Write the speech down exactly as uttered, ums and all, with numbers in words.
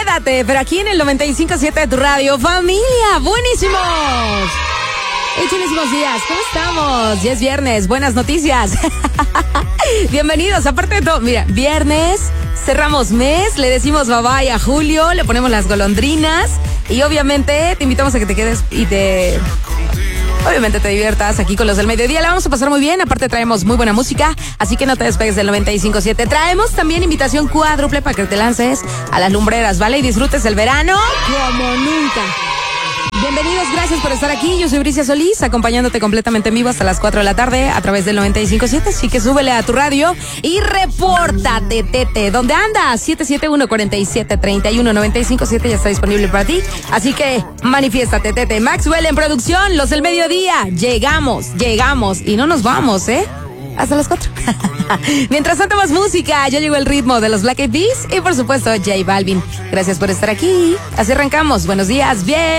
Quédate, pero aquí en el noventa y cinco punto siete de tu radio. Familia, buenísimos. Chulísimos días, ¿cómo estamos? Ya es viernes, buenas noticias. Bienvenidos, aparte de todo, mira, viernes, cerramos mes, le decimos bye bye a Julio, le ponemos las golondrinas y obviamente te invitamos a que te quedes y te... Obviamente te diviertas aquí con los del mediodía. La vamos a pasar muy bien. Aparte traemos muy buena música, así que no te despegues del noventa y cinco punto siete. Traemos también invitación cuádruple para que te lances a las lumbreras, ¿vale? Y disfrutes el verano como nunca. Bienvenidos, gracias por estar aquí. Yo soy Bricia Solís, acompañándote completamente en vivo hasta las cuatro de la tarde a través del noventa y cinco punto siete. Así que súbele a tu radio y repórtate, tete. ¿Dónde andas? siete siete uno, cuatro siete, tres uno, noventa y cinco punto siete ya está disponible para ti. Así que manifiéstate, tete. Maxwell en producción, los del mediodía. Llegamos, llegamos y no nos vamos, ¿eh? Hasta las cuatro. Mientras tanto, más música. Ya llegó el ritmo de los Black Eyed Peas y, por supuesto, J Balvin. Gracias por estar aquí. Así arrancamos. Buenos días. Bien.